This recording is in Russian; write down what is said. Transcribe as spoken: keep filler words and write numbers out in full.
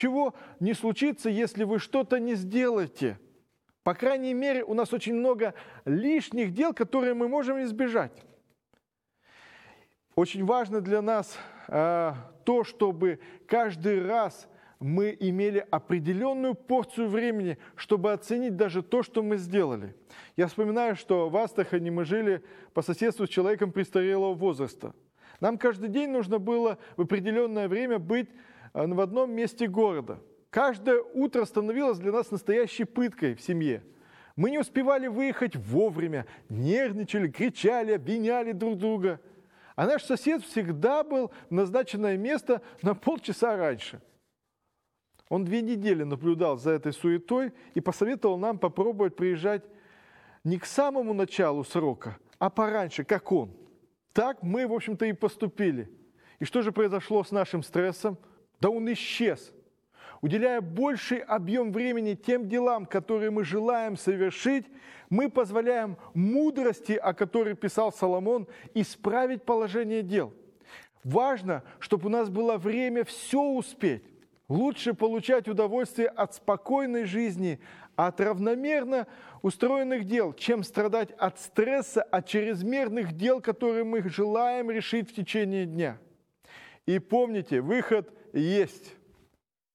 Чего не случится, если вы что-то не сделаете? По крайней мере, у нас очень много лишних дел, которые мы можем избежать. Очень важно для нас э, то, чтобы каждый раз мы имели определенную порцию времени, чтобы оценить даже то, что мы сделали. Я вспоминаю, что в Астрахани мы жили по соседству с человеком престарелого возраста. Нам каждый день нужно было в определенное время быть в одном месте города. Каждое утро становилось для нас настоящей пыткой в семье. Мы не успевали выехать вовремя, нервничали, кричали, обвиняли друг друга. А наш сосед всегда был в назначенное место на полчаса раньше. Он две недели наблюдал за этой суетой и посоветовал нам попробовать приезжать не к самому началу срока, а пораньше, как он. Так мы, в общем-то, и поступили. И что же произошло с нашим стрессом? Да он исчез. Уделяя больший объем времени тем делам, которые мы желаем совершить, мы позволяем мудрости, о которой писал Соломон, исправить положение дел. Важно, чтобы у нас было время все успеть. Лучше получать удовольствие от спокойной жизни, от равномерно устроенных дел, чем страдать от стресса, от чрезмерных дел, которые мы желаем решить в течение дня. И помните, выход есть.